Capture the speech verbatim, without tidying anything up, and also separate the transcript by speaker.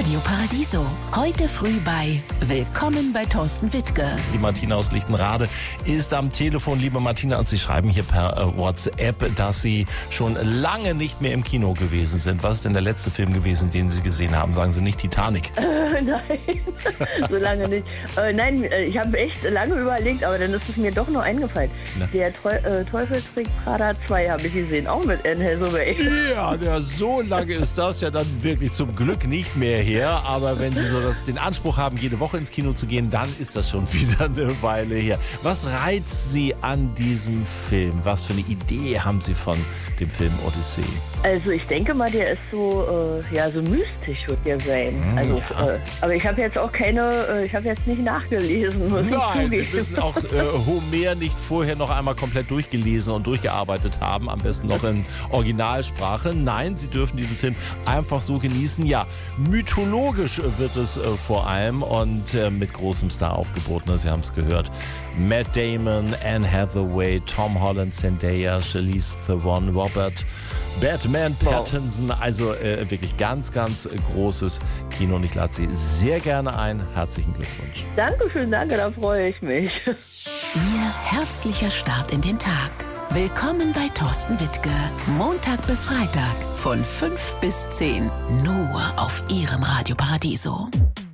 Speaker 1: Radio Paradiso. Heute früh bei Willkommen bei Thorsten Wittke.
Speaker 2: Die Martina aus Lichtenrade ist am Telefon. Liebe Martina, und Sie schreiben hier per äh, WhatsApp, dass Sie schon lange nicht mehr im Kino gewesen sind. Was ist denn der letzte Film gewesen, den Sie gesehen haben? Sagen Sie nicht Titanic?
Speaker 3: Äh, nein, so lange nicht. Äh, nein, ich habe echt lange überlegt, aber dann ist es mir doch noch eingefallen. Na? Der Treu äh, Teufelstrick Prada zwei habe ich gesehen, auch mit Anne Hathaway.
Speaker 2: Ja, ja, so lange ist das ja dann wirklich zum Glück nicht mehr her. Aber wenn Sie so das, den Anspruch haben, jede Woche ins Kino zu gehen, dann ist das schon wieder eine Weile her. Was reizt Sie an diesem Film? Was für eine Idee haben Sie von dem Film Odyssee?
Speaker 3: Also ich denke mal, der ist so, äh, ja, so mystisch wird der sein.
Speaker 2: Mm,
Speaker 3: also,
Speaker 2: ja.
Speaker 3: äh, aber ich habe jetzt auch keine, äh, ich habe jetzt nicht nachgelesen, muss
Speaker 2: Nein,
Speaker 3: ich
Speaker 2: Sie müssen auch äh, Homer nicht vorher noch einmal komplett durchgelesen und durchgearbeitet haben, am besten noch in Originalsprache. Nein, Sie dürfen diesen Film einfach so genießen. Ja, mythologisch wird es äh, vor allem und äh, mit großem Star aufgeboten. Sie haben es gehört. Matt Damon, Anne Hathaway, Tom Holland, Zendaya, Charlize Theron, Robert Batman Pattinson. Also äh, wirklich ganz, ganz großes Kino und ich lade Sie sehr gerne ein. Herzlichen Glückwunsch.
Speaker 3: Dankeschön, danke, da freue ich mich.
Speaker 1: Ihr herzlicher Start in den Tag. Willkommen bei Thorsten Wittke. Montag bis Freitag von fünf bis zehn. Nur auf Ihrem Radio Paradiso.